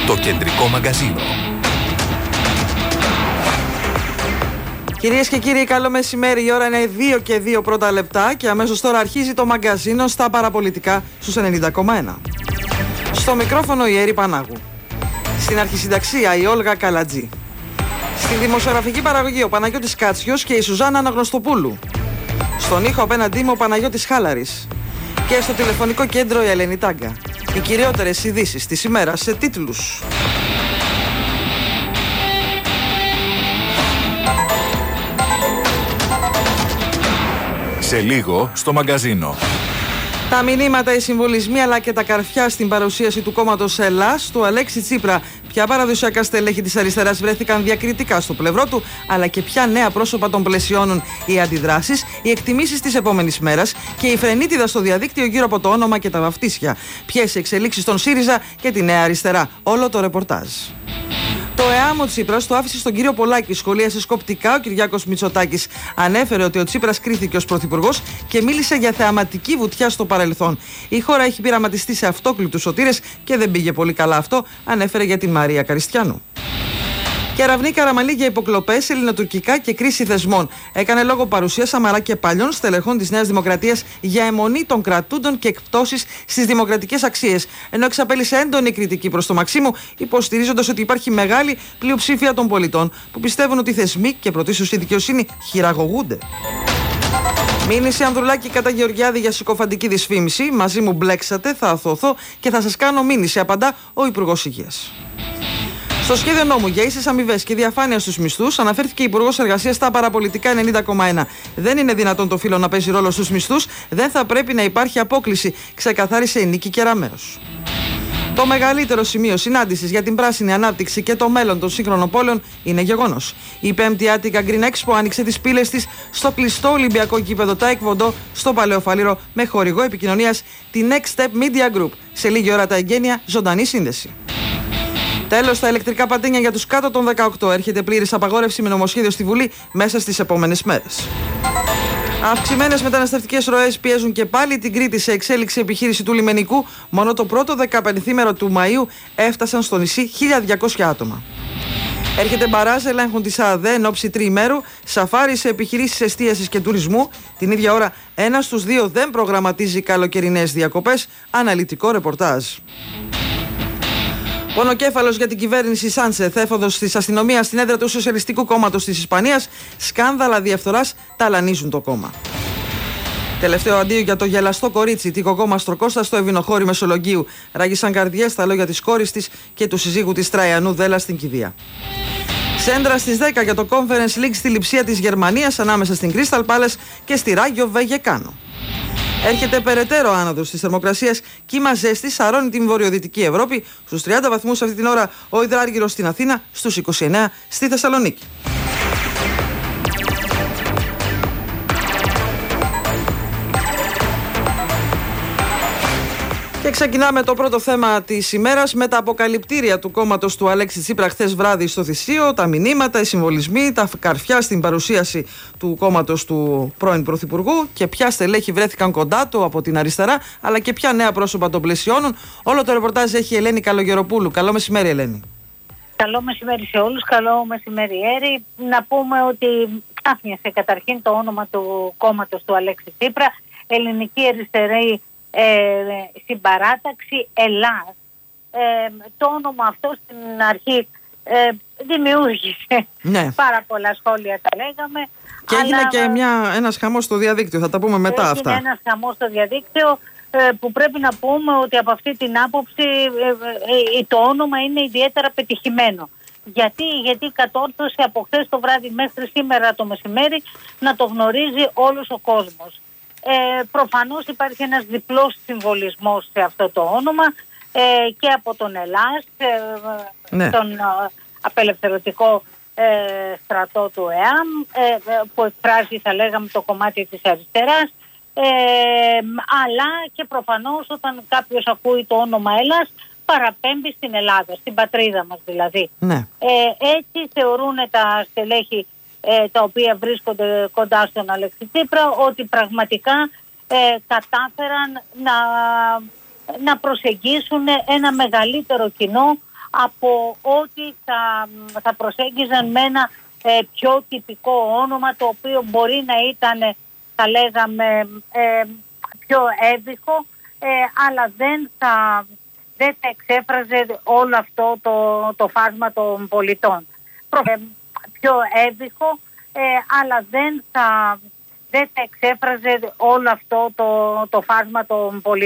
Το κεντρικό μαγκαζίνο. Κυρίες και κύριοι, καλό μεσημέρι. Η ώρα είναι 2 και 2 πρώτα λεπτά και αμέσως τώρα αρχίζει το μαγκαζίνο στα παραπολιτικά στους 90,1. Στο μικρόφωνο η Έρη Πανάγου. Στην αρχισυνταξία η Όλγα Καλατζή. Στη δημοσιογραφική παραγωγή ο Παναγιώτης Κάτσιος και η Σουζάννα Αναγνωστοπούλου. Στον ήχο απέναντί μου ο Παναγιώτης Χάλαρης. Και στο τηλεφωνικό κέντρο η Ελένη Τάγκα. Οι κυριότερες ειδήσεις της ημέρας σε τίτλους. Σε λίγο στο μαγκαζίνο. Τα μηνύματα, οι συμβολισμοί αλλά και τα καρφιά στην παρουσίαση του κόμματος Ελλάς του Αλέξη Τσίπρα. Ποια παραδοσιακά στελέχη της αριστεράς βρέθηκαν διακριτικά στο πλευρό του, αλλά και ποια νέα πρόσωπα τον πλαισιώνουν οι αντιδράσεις, οι εκτιμήσεις της επόμενης μέρας και η φρενίτιδα στο διαδίκτυο γύρω από το όνομα και τα βαφτίσια. Ποιες εξελίξεις στον ΣΥΡΙΖΑ και τη Νέα Αριστερά. Όλο το ρεπορτάζ. Το ΕΑΜ ο Τσίπρας το άφησε στον κύριο Πολάκη. Σχολίασε σκοπτικά ο Κυριάκος Μητσοτάκης. Ανέφερε ότι ο Τσίπρας κρίθηκε ως πρωθυπουργός και μίλησε για θεαματική βουτιά στο παρελθόν. Η χώρα έχει πειραματιστεί σε αυτόκλητους σωτήρες και δεν πήγε πολύ καλά αυτό, ανέφερε για την Μαρία Καριστιάνου. Κεραυνή Καραμανλή για υποκλοπές, ελληνοτουρκικά και κρίση θεσμών. Έκανε λόγο παρουσία Σαμαρά και παλιών στελεχών της Νέας Δημοκρατίας για αιμονή των κρατούντων και εκπτώσεις στις δημοκρατικές αξίες. Ενώ εξαπέλυσε έντονη κριτική προς το Μαξίμου, υποστηρίζοντας ότι υπάρχει μεγάλη πλειοψηφία των πολιτών που πιστεύουν ότι οι θεσμοί και πρωτίστως η δικαιοσύνη χειραγωγούνται. Μήνυση Ανδρουλάκη κατά Γεωργιάδη για συκοφαντική δυσφήμιση. Μαζί μου μπλέξατε, θα αθωθώ και θα σας κάνω μήνυση, απαντά ο Υπουργός Υγείας. Στο σχέδιο νόμου για ίσες αμοιβές και διαφάνεια στους μισθούς αναφέρθηκε η Υπουργός Εργασίας στα παραπολιτικά 90,1. Δεν είναι δυνατόν το φύλο να παίζει ρόλο στους μισθούς, δεν θα πρέπει να υπάρχει απόκλιση, ξεκαθάρισε η Νίκη Κεραμέως. Το μεγαλύτερο σημείο συνάντησης για την πράσινη ανάπτυξη και το μέλλον των σύγχρονων πόλεων είναι γεγονός. Η 5η Attica Green Expo άνοιξε τις πύλες της στο κλειστό Ολυμπιακό γήπεδο Taekwondo στο Παλαιοφαλήρο με χορηγό επικοινωνίας τη Next Step Media Group. Σε λίγη ώρα τα εγγένεια, ζωντανή σύνδεση. Τέλος, τα ηλεκτρικά πατίνια για τους κάτω των 18. Έρχεται πλήρης απαγόρευση με νομοσχέδιο στη Βουλή μέσα στις επόμενες μέρες. Αυξημένες μεταναστευτικές ροές πιέζουν και πάλι την Κρήτη σε εξέλιξη επιχείρηση του λιμενικού. Μόνο το πρώτο 15ήμερο του Μαΐου έφτασαν στο νησί 1.200 άτομα. Έρχεται μπαράζ ελέγχων της ΑΔΕ εν ώψη τριημέρου, σαφάρι σε επιχειρήσεις εστίασης και τουρισμού. Την ίδια ώρα, ένας στους δύο δεν προγραμματίζει καλοκαιρινές διακοπές. Αναλυτικό ρεπορτάζ. Πονοκέφαλος για την κυβέρνηση Σάνσεθ, έφοδος της αστυνομίας στην έδρα του Σοσιαλιστικού Κόμματος της Ισπανίας. Σκάνδαλα διαφθοράς ταλανίζουν το κόμμα. Τελευταίο αντίο για το γελαστό κορίτσι, τη Γογό Μαστροκώστα στο Ευηνοχώρι Μεσολογγίου. Ράγισαν καρδιές στα λόγια της κόρης της και του συζύγου της Τραϊανού Δέλα στην κηδεία. Σέντρα στις 10 για το Conference League στη Λειψία της Γερμανίας ανάμεσα στην Crystal Palace και στη Ράγιο Βεγεκάνο. Έρχεται περαιτέρω άνοδος της θερμοκρασίας, κύμα ζέστη σαρώνει την βορειοδυτική Ευρώπη. Στους 30 βαθμούς αυτή την ώρα ο υδράργυρος στην Αθήνα, στους 29 στη Θεσσαλονίκη. Και ξεκινάμε το πρώτο θέμα της ημέρας με τα αποκαλυπτήρια του κόμματος του Αλέξη Τσίπρα χθες βράδυ στο Θησίο, τα μηνύματα, οι συμβολισμοί, τα καρφιά στην παρουσίαση του κόμματος του πρώην Πρωθυπουργού και ποια στελέχη βρέθηκαν κοντά του από την αριστερά, αλλά και ποια νέα πρόσωπα τον πλαισιώνουν. Όλο το ρεπορτάζ έχει η Ελένη Καλογεροπούλου. Καλό μεσημέρι, Ελένη. Καλό μεσημέρι σε όλους, καλό μεσημέρι, Έρη. Να πούμε ότι ξάφνιασε καταρχήν το όνομα του κόμματος του Αλέξη Τσίπρα, Ελληνική Αριστερή Συμπαράταξη Ελλάς. Το όνομα αυτό στην αρχή δημιούργησε πάρα πολλά σχόλια, τα λέγαμε. Και έγινε και ένας χαμός στο διαδίκτυο, θα τα πούμε μετά αυτά. Έγινε ένας χαμός στο διαδίκτυο που πρέπει να πούμε ότι από αυτή την άποψη το όνομα είναι ιδιαίτερα πετυχημένο. Γιατί κατόρθωσε από χθες το βράδυ μέχρι σήμερα το μεσημέρι να το γνωρίζει όλος ο κόσμος. Προφανώς υπάρχει ένας διπλός συμβολισμός σε αυτό το όνομα και από τον Ελλάς, τον απελευθερωτικό στρατό του ΕΑΜ που εκφράζει, θα λέγαμε, το κομμάτι της αριστεράς, αλλά και προφανώς όταν κάποιος ακούει το όνομα Ελλάς παραπέμπει στην Ελλάδα, στην πατρίδα μας δηλαδή. Έτσι θεωρούν τα στελέχη τα οποία βρίσκονται κοντά στον Αλέξη Τσίπρα ότι πραγματικά κατάφεραν να προσεγγίσουν ένα μεγαλύτερο κοινό από ότι θα προσέγγιζαν με ένα πιο τυπικό όνομα, το οποίο μπορεί να ήταν, θα λέγαμε, πιο έβυχο, αλλά δεν θα εξέφραζε όλο αυτό το φάσμα των πολιτών. Πιο έβυχο, αλλά δεν θα εξέφραζε όλο αυτό το φάσμα των πολιτών.